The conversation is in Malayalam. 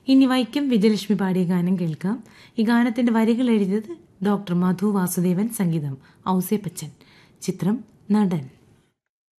ഇനി വൈക്കം വിജയലക്ഷ്മി പാടിയ ഗാനം കേൾക്കാം. ഈ ഗാനത്തിന്റെ വരികൾ എഴുതിയത് ഡോക്ടർ മധു വാസുദേവൻ, സംഗീതം ഔസേപ്പച്ചൻ. ചിത്രം നടൻ.